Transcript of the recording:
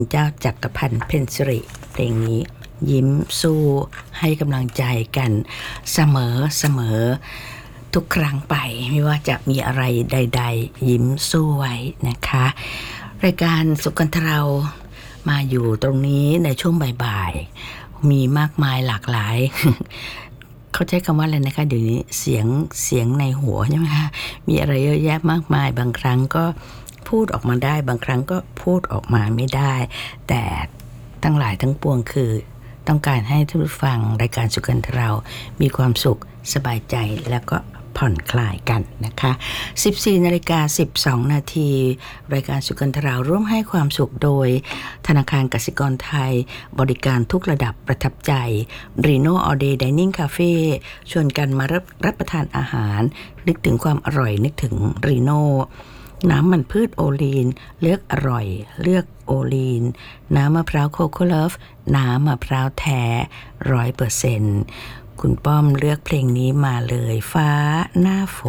เจ้าจักรพันธ์เพ็ญสิริเพลงนี้ยิ้มสู้ให้กำลังใจกันเสมอทุกครั้งไปไม่ว่าจะมีอะไรใดๆยิ้มสู้ไว้นะคะรายการสุขกันทเรามาอยู่ตรงนี้ในช่วงบ่ายๆมีมากมายหลากหลาย เขาใช้คำว่าอะไรนะคะเดี๋ยวนี้เสียงในหัวใช่ไหมคะมีอะไรเยอะแยะมากมายบางครั้งก็พูดออกมาได้บางครั้งก็พูดออกมาไม่ได้แต่ทั้งหลายทั้งปวงคือต้องการให้ทุกผู้ฟังรายการสุขกันทเรามีความสุขสบายใจแล้วก็ผ่อนคลายกันนะคะ 14:12 นาทีรายการสุขกันทเราร่วมให้ความสุขโดยธนาคารกสิกรไทยบริการทุกระดับประทับใจ Reno All Day Dining Cafe ชวนกันมารับประทานอาหารนึกถึงความอร่อยนึกถึง Reno น้ำมันพืชโอลีนเลือกอร่อยเลือกโอลีนน้ำมะพร้าวโคโค่เลิฟน้ำมะพร้าวแท้ 100% คุณป้อมเลือกเพลงนี้มาเลยฟ้าหน้าฝน